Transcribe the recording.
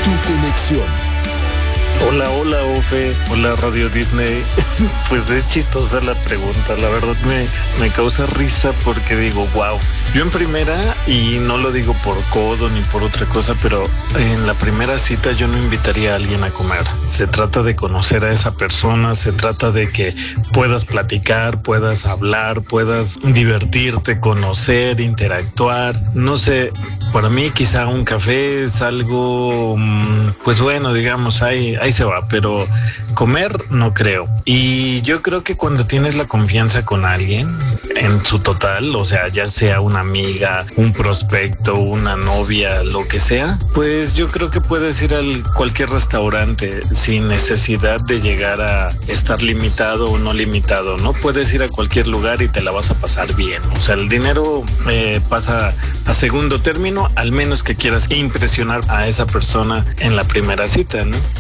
tu conexión. Hola, Ofe. Hola, Radio Disney. Pues es chistosa la pregunta. La verdad me causa risa porque digo, wow. Yo en primera, y no lo digo por codo ni por otra cosa, pero en la primera cita yo no invitaría a alguien a comer. Se trata de conocer a esa persona, se trata de que puedas platicar, puedas hablar, puedas divertirte, conocer, interactuar. No sé, para mí quizá un café es algo, pues bueno, digamos, ahí se va, pero comer no creo. Y yo creo que cuando tienes la confianza con alguien en su total, o sea, ya sea una amiga, un prospecto, una novia, lo que sea, pues yo creo que puedes ir a cualquier restaurante sin necesidad de llegar a estar limitado o no limitado, ¿no? Puedes ir a cualquier lugar y te la vas a pasar bien. O sea, el dinero pasa a segundo término, al menos que quieras impresionar a esa persona en la primera cita, ¿no?